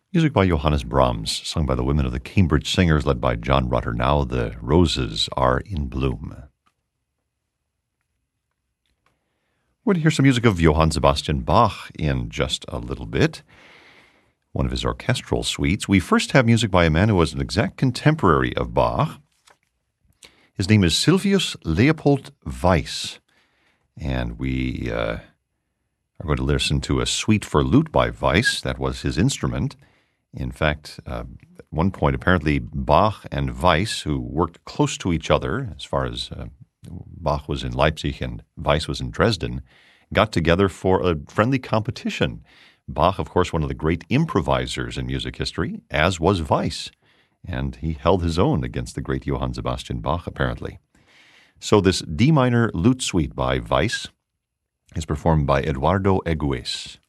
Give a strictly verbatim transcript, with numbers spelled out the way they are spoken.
Music by Johannes Brahms, sung by the women of the Cambridge Singers, led by John Rutter. Now the roses are in bloom. We're going to hear some music of Johann Sebastian Bach in just a little bit, one of his orchestral suites. We first have music by a man who was an exact contemporary of Bach. His name is Sylvius Leopold Weiss, and we uh, are going to listen to a suite for lute by Weiss. That was his instrument. In fact, uh, at one point, apparently Bach and Weiss, who worked close to each other, as far as uh, Bach was in Leipzig and Weiss was in Dresden, got together for a friendly competition. Bach, of course, one of the great improvisers in music history, as was Weiss, and he held his own against the great Johann Sebastian Bach, apparently. So this D minor lute suite by Weiss is performed by Eduardo Egues.